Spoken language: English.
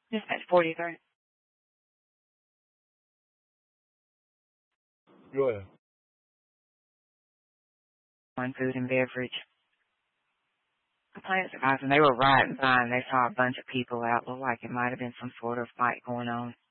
Dispatch 43. Go ahead. On food and beverage. Complaints guys, and they were riding by and they saw a bunch of people out. Looked like it might have been some sort of fight going on.